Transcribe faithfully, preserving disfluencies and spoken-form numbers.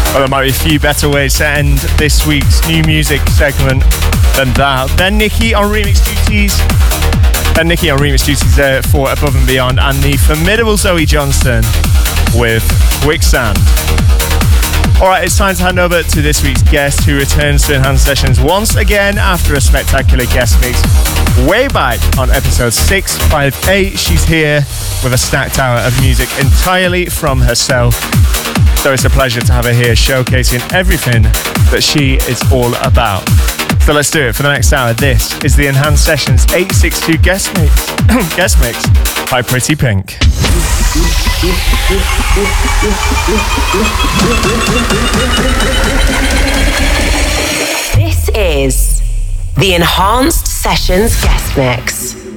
Well, there might be a few better ways to end this week's new music segment than that. Then Nikki on remix duties. Then Nikki on remix duties there for Above and Beyond, and the formidable Zoe Johnston with Quicksand. Alright, it's time to hand over to this week's guest, who returns to Enhanced Sessions once again after a spectacular guest mix way back on episode six fifty-eight. She's here with a stacked hour of music entirely from herself. So it's a pleasure to have her here showcasing everything that she is all about. So let's do it for the next hour. This is the Enhanced Sessions eight sixty-two guest mix, guest mix by Pretty Pink. This is the Enhanced Sessions guest mix.